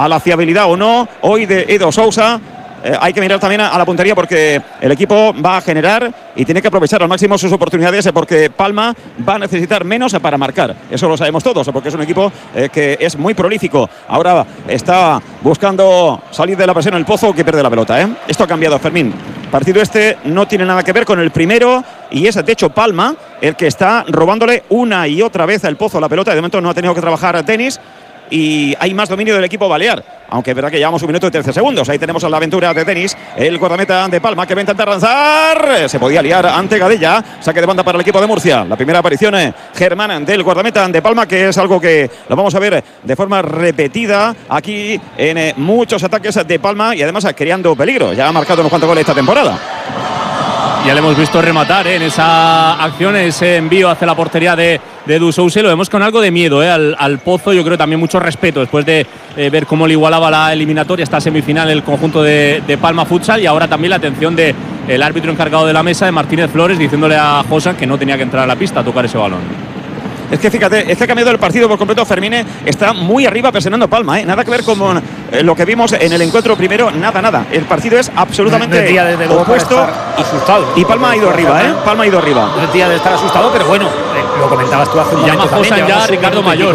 a la fiabilidad o no hoy de Edo Sousa. Hay que mirar también a la puntería porque el equipo va a generar y tiene que aprovechar al máximo sus oportunidades porque Palma va a necesitar menos para marcar. Eso lo sabemos todos porque es un equipo que es muy prolífico. Ahora está buscando salir de la presión el Pozo, que pierde la pelota. Esto ha cambiado, Fermín. Partido este no tiene nada que ver con el primero y es de hecho Palma el que está robándole una y otra vez al Pozo la pelota. De momento no ha tenido que trabajar Denis. Y hay más dominio del equipo balear, aunque es verdad que llevamos 1 minuto y 13 segundos. Ahí tenemos a la aventura de Denis, el guardameta de Palma, que va a intentar lanzar. Se podía liar ante Gadella. Saque de banda para el equipo de Murcia. La primera aparición, Germán, del guardameta de Palma, que es algo que lo vamos a ver de forma repetida aquí en muchos ataques de Palma y además creando peligro. Ya ha marcado unos cuantos goles esta temporada. Ya le hemos visto rematar en esa acción, ese envío hacia la portería de Edu Sousa. Lo vemos con algo de miedo al Pozo. Yo creo también mucho respeto después de ver cómo le igualaba la eliminatoria, esta semifinal, el conjunto de Palma Futsal. Y ahora también la atención del árbitro encargado de la mesa, de Martínez Flores, diciéndole a Josan que no tenía que entrar a la pista a tocar ese balón. Es que fíjate, es que ha cambiado el partido por completo. Fermín está muy arriba presionando Palma, Nada que ver con lo que vimos en el encuentro primero, nada. El partido es absolutamente opuesto asustado. Y Palma ha ido arriba, Palma ha ido arriba. No es día de estar asustado, pero bueno, lo comentabas tú hace un momento. Llama Josan ya a Ricardo Mayor,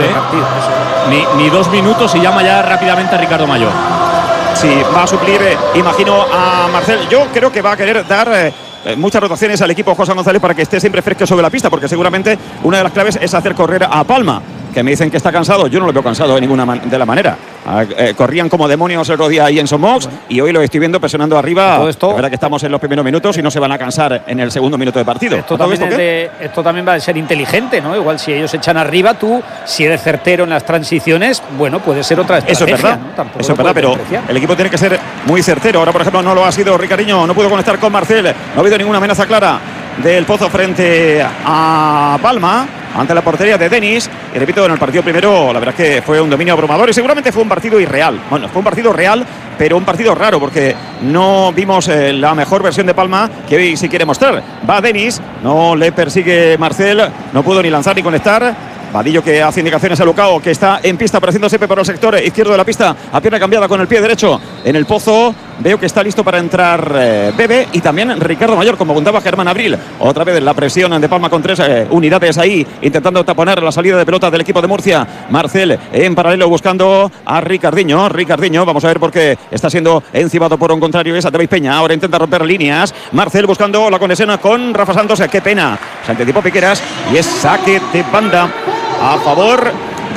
Ni 2 minutos y llama ya rápidamente a Ricardo Mayor. Sí, va a suplir, imagino, a Marcel. Yo creo que va a querer dar muchas rotaciones al equipo José González para que esté siempre fresco sobre la pista, porque seguramente una de las claves es hacer correr a Palma, que me dicen que está cansado. Yo no lo veo cansado de ninguna de la manera. Corrían como demonios el otro día ahí en Somox y hoy lo estoy viendo presionando arriba. Es verdad que estamos en los primeros minutos y no se van a cansar en el segundo minuto de partido. Esto también va a ser inteligente, ¿no? Igual si ellos echan arriba, tú, si eres certero en las transiciones, bueno, puede ser otra estrategia. Eso es verdad, ¿no? Eso es verdad, pero el equipo tiene que ser muy certero. Ahora, por ejemplo, no lo ha sido Ricardinho, no pudo conectar con Marcel. No ha habido ninguna amenaza clara del Pozo frente a Palma ante la portería de Denis. Y repito, en el partido primero la verdad es que fue un dominio abrumador y seguramente fue un partido irreal. Bueno, fue un partido real, pero un partido raro porque no vimos la mejor versión de Palma que hoy sí quiere mostrar. Va Denis, no le persigue Marcel, no pudo ni lanzar ni conectar. Vadillo que hace indicaciones a Lucao, que está en pista apareciéndose por el sector izquierdo de la pista, a pierna cambiada con el pie derecho en el Pozo. Veo que está listo para entrar Bebe y también Ricardo Mayor, como apuntaba Germán Abril. Otra vez la presión de Palma con 3 unidades ahí, intentando taponar la salida de pelota del equipo de Murcia. Marcel en paralelo buscando a Ricardinho. Vamos a ver por qué está siendo encibado por un contrario, es a David Peña. Ahora intenta romper líneas. Marcel buscando la conexión con Rafa Santos. Qué pena. Se anticipa Piqueras y es saque de banda a favor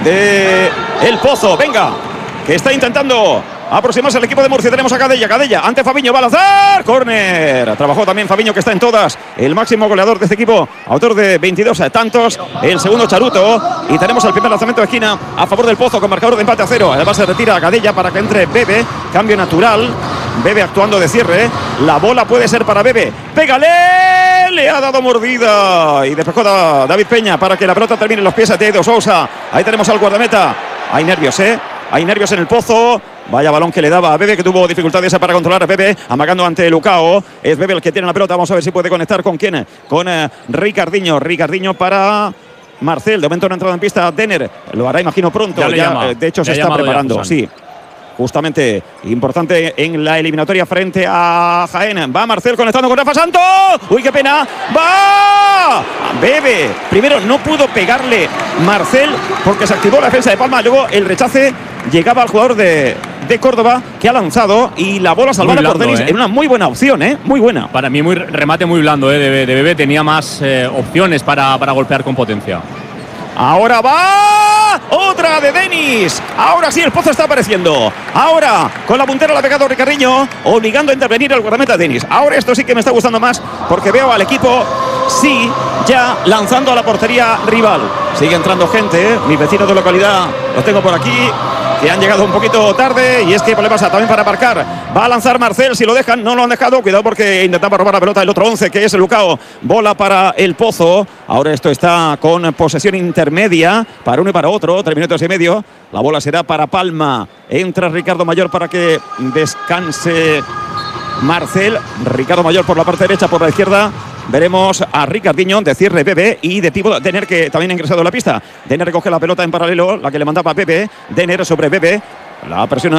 de el Pozo. Venga, que está intentando aproximarse al equipo de Murcia. Tenemos a Gadella ante Fabiño, va a lanzar, córner. Trabajó también Fabiño, que está en todas, el máximo goleador de este equipo, autor de 22 tantos, el segundo Charuto. Y tenemos el primer lanzamiento de esquina a favor del Pozo con marcador de empate a 0. Además se retira Gadella para que entre Bebe, cambio natural. Bebe actuando de cierre, la bola puede ser para Bebe. Pégale, le ha dado mordida y despejó David Peña para que la pelota termine en los pies de Edo Sousa. Ahí tenemos al guardameta. Hay nervios, hay nervios en el Pozo. Vaya balón que le daba a Bebe, que tuvo dificultades para controlar a Bebe, amagando ante Lucao. Es Bebe el que tiene la pelota. Vamos a ver si puede conectar con quién. Con Ricardinho. Ricardinho para Marcel. De momento no ha entrado en pista Denner. Lo hará, imagino, pronto. De hecho, se está preparando. Sí. Justamente importante en la eliminatoria frente a Jaén. Va Marcel conectando con Rafa Santos. ¡Uy, qué pena! ¡Va! Bebe. Primero no pudo pegarle Marcel porque se activó la defensa de Palma. Luego el rechace llegaba al jugador de Córdoba, que ha lanzado y la bola salvada por Denis en una muy buena opción, muy buena. Para mí remate muy blando de Bebe. Tenía más opciones para golpear con potencia. Ahora va otra de Denis. Ahora sí el Pozo está apareciendo. Ahora con la puntera la ha pegado Ricardinho, obligando a intervenir al guardameta Denis. Ahora esto sí que me está gustando más porque veo al equipo ya lanzando a la portería rival. Sigue entrando gente, mis vecinos de localidad los tengo por aquí, que han llegado un poquito tarde y es que hay problemas también para aparcar. Va a lanzar Marcel, si lo dejan, no lo han dejado. Cuidado porque intentaba robar la pelota el otro 11, que es Lucao. Bola para el Pozo. Ahora esto está con posesión intermedia para uno y para otro. 3 minutos y medio. La bola será para Palma. Entra Ricardo Mayor para que descanse Marcel. Ricardo Mayor por la parte derecha, por la izquierda. Veremos a Ricardinho de cierre Bebe y de pívot Denner, que también ha ingresado a la pista. Denner recoge la pelota en paralelo, la que le mandaba Bebe. Denner sobre Bebe. La presión